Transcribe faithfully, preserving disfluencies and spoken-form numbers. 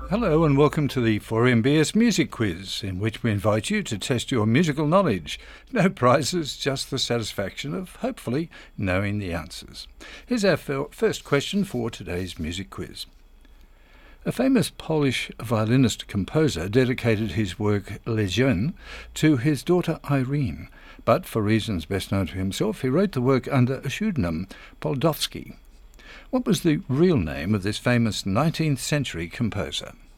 Hello and welcome to the four M B S Music Quiz, in which we invite you to test your musical knowledge. No prizes, just the satisfaction of, hopefully, knowing the answers. Here's our first question for today's music quiz. A famous Polish violinist-composer dedicated his work Les Jeunes to his daughter Irene, but for reasons best known to himself, he wrote the work under a pseudonym, Poldowski. What was the real name of this famous nineteenth century composer?